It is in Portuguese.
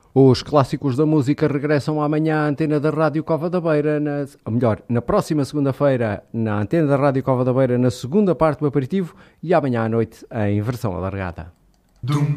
Os clássicos da música regressam amanhã à antena da Rádio Cova da Beira, na próxima segunda-feira, na antena da Rádio Cova da Beira, na segunda parte do aperitivo, e amanhã à noite em versão alargada.